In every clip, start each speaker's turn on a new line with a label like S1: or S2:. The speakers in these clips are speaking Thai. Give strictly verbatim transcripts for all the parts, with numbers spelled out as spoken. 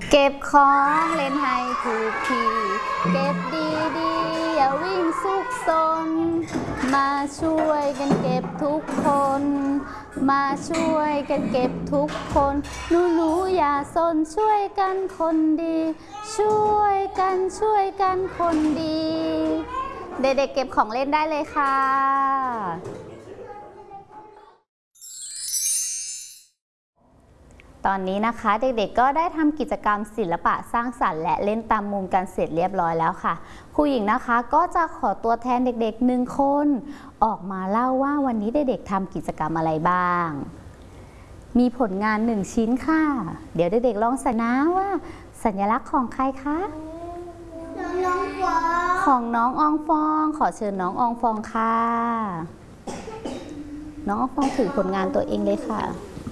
S1: เก็บของเล่นให้ถูกที่เก็บดีดีอย่าวิ่งซุกซนมาช่วยกันเก็บทุกคนมาช่วยกันเก็บทุกคนหนูหนูอย่าซนช่วยกันคนดีช่วยกันช่วยกันคนดีเด็กๆเก็บของเล่นได้เลยค่ะตอนนี้นะคะเด็กๆก็ได้ทำกิจกรรมศิลปะสร้างสรรค์และเล่นตามมุมกันเสร็จเรียบร้อยแล้วค่ะครูหญิงนะคะก็จะขอตัวแทนเด็กๆหนึ่งคนออกมาเล่าว่าวันนี้เด็กๆทำกิจกรรมอะไรบ้างมีผลงานหนึ่งชิ้นค่ะเดี๋ยวเด็กๆลองสัญญาว่าสัญลักษณ์ของใครคะน้องฟองของน้องอองฟองขอเชิญน้องอองฟองค่ะน้องอองฟองถือผลงานตัวเองเลยค่ะ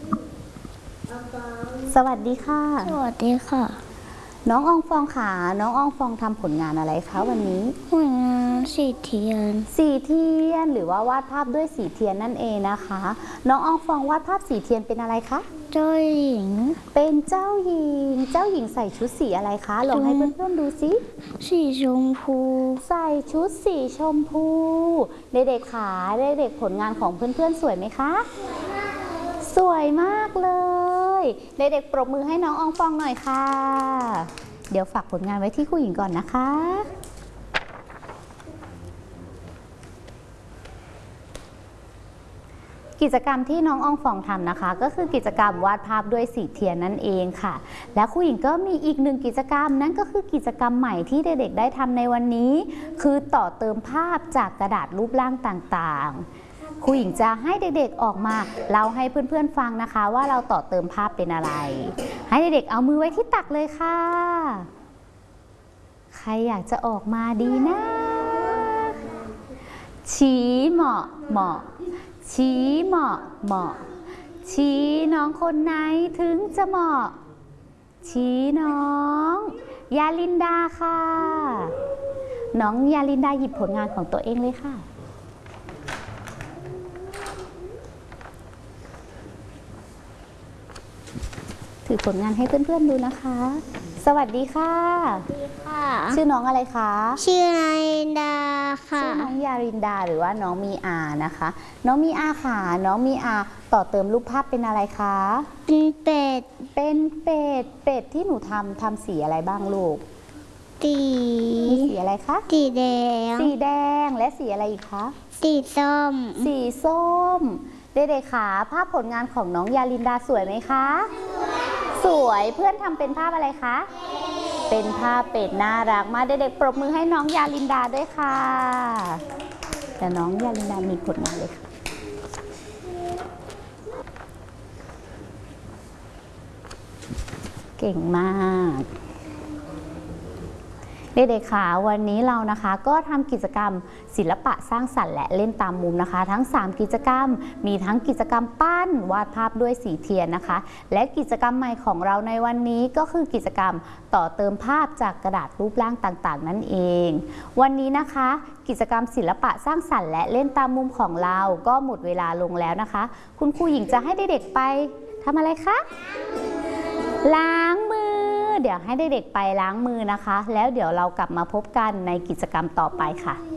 S1: สวัสดีค่ะ
S2: สวัสดีค่ะ
S1: น้องอองฟองค่ะน้องอองฟองทำผลงานอะไรคะวันนี้
S2: ผลงานสีเทียน
S1: สีเทียนหรือว่าวาดภาพด้วยสีเทียนนั่นเองนะคะน้องอองฟองวาดภาพสีเทียนเป็นอะไรคะ
S2: เจ้าหญิง
S1: เป็นเจ้าหญิงเจ้าหญิงใส่ชุดสีอะไรคะลองให้เพื่อนๆดูสิ
S2: สีชมพู
S1: ใส่ชุดสีชมพูเด็กๆขาเด็กๆผลงานของเพื่อนๆสวยไหมคะสวยมากเลยเด็กๆปรบมือให้น้องอองฟองหน่อยค่ะเดี๋ยวฝากผลงานไว้ที่ครูหญิงก่อนนะคะกิจกรรมที่น้องอองฟองทำนะคะก็คือกิจกรรมวาดภาพด้วยสีเทียนนั่นเองค่ะและครูหญิงก็มีอีกหนึ่งกิจกรรมนั่นก็คือกิจกรรมใหม่ที่เด็กๆได้ทำในวันนี้คือต่อเติมภาพจากกระดาษรูปร่างต่างๆครูหญิงจะให้เด็กๆออกมาเล่าให้เพื่อนๆฟังนะคะว่าเราต่อเติมภาพเป็นอะไรให้เด็กๆเอามือไว้ที่ตักเลยค่ะใครอยากจะออกมาดีนะชี้เหมาะเหมาะชี้เหมาะเหมาะชี้น้องคนไหนถึงจะเหมาะชี้น้องยาลินดาค่ะน้องยาลินดาหยิบผลงานของตัวเองเลยค่ะถือผลงานให้เพื่อนๆดูนะคะสวัสดีค่ะ
S2: สวัสดีค่ะ
S1: ชื่อน้องอะไรคะ
S2: ชื่อนายดาค่ะ
S1: ชื่อน้องยารินดาหรือว่าน้องมีอานะคะน้องมีอาค่ะน้องมีอาต่อเติมรูปภาพเป็นอะไรคะ
S2: เป็นเป็ด
S1: เป็นเป็ดเป็ดที่หนูทำทำสีอะไรบ้างลูก
S2: สี
S1: มีสีอะไรคะ
S2: สีแดง
S1: สีแดงและสีอะไรอีกคะ
S2: สีส้ม
S1: สีส้มเด็กๆค่ะภาพผลงานของน้องยาลินดาสวยไหมคะสวยเพื่อนทำเป็นภาพอะไรคะเป็นภาพเป็ดน่ารักมากเด็กๆปรบมือให้น้องยาลินดาด้วยค่ะแต่น้องยาลินดามีผลงานเลยค่ะเก่งมากเด็กๆค่ะวันนี้เรานะคะก็ทำกิจกรรมศิลปะสร้างสรรค์และเล่นตามมุมนะคะทั้งสามกิจกรรมมีทั้งกิจกรรมปั้นวาดภาพด้วยสีเทียนนะคะและกิจกรรมใหม่ของเราในวันนี้ก็คือกิจกรรมต่อเติมภาพจากกระดาษรูปร่างต่างๆนั่นเองวันนี้นะคะกิจกรรมศิลปะสร้างสรรค์และเล่นตามมุมของเราก็หมดเวลาลงแล้วนะคะคุณครูหญิงจะให้เด็กๆไปทำอะไรคะล้างมือเดี๋ยวให้เด็กๆไปล้างมือนะคะแล้วเดี๋ยวเรากลับมาพบกันในกิจกรรมต่อไปค่ะ